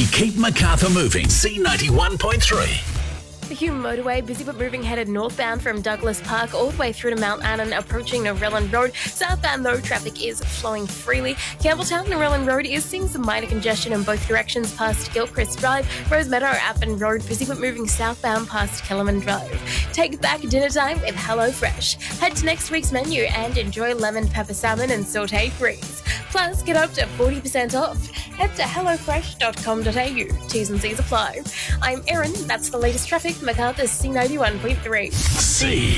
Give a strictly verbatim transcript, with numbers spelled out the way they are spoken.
Keep Macarthur moving. C ninety-one point three. The Hume motorway, busy but moving, headed northbound from Douglas Park all the way through to Mount Annan, approaching Narellan Road. Southbound, though, traffic is flowing freely. Campbelltown, Narellan Road is seeing some minor congestion in both directions past Gilchrist Drive. Rosemeadow, Appin Road, busy but moving southbound past Kellerman Drive. Take back dinner time with HelloFresh. Head to next week's menu and enjoy lemon pepper salmon and sautéed greens. Plus, get up to forty percent off. Head to hello fresh dot com dot a u. T's and C's apply. I'm Erin. That's the latest traffic. Macarthur's C ninety-one point three. C